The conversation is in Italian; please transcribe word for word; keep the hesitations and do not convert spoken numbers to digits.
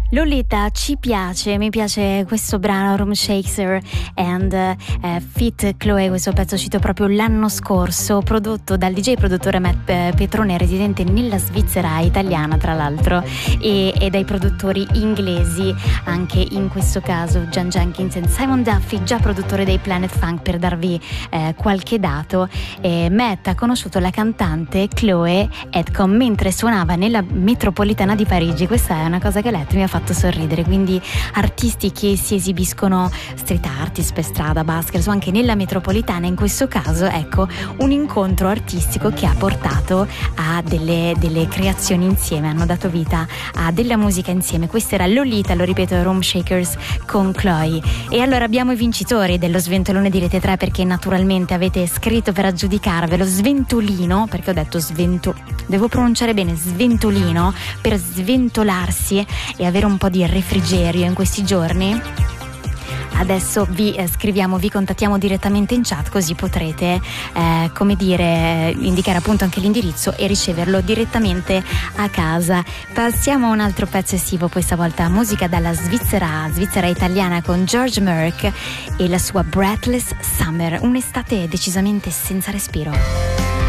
Lolita ci piace, mi piace questo brano Room Shakers and uh, Fit Chloe, questo pezzo uscito proprio l'anno scorso, prodotto dal D J produttore Matt Petrone, residente nella Svizzera italiana tra l'altro, e, e dai produttori inglesi anche in questo caso Jan Jenkins e Simon Duffy, già produttore dei Planet Funk, per darvi eh, qualche dato. eh, Matt ha conosciuto la cantante Chloe Edcom mentre suonava nella metropolitana di Parigi. Questa è una cosa che ho letto e mi ha fatto sorridere, quindi artisti che si esibiscono, street artist per strada, buskers o anche nella metropolitana, in questo caso ecco un incontro artistico che ha portato a delle, delle creazioni insieme, hanno dato vita a della musica insieme. Questa era Lolita, lo ripeto, Room Shakers con Chloe. E allora abbiamo i vincitori dello sventolone di Rete tre, perché naturalmente avete scritto per aggiudicarvelo. Sventolino, perché ho detto svento, devo pronunciare bene, sventolino, per sventolarsi e avere un po' di refrigerio in questi giorni. Adesso vi eh, scriviamo, vi contattiamo direttamente in chat, così potrete eh, come dire indicare appunto anche l'indirizzo e riceverlo direttamente a casa. Passiamo a un altro pezzo estivo, questa volta musica dalla Svizzera, Svizzera italiana, con George Merck e la sua Breathless Summer, un'estate decisamente senza respiro.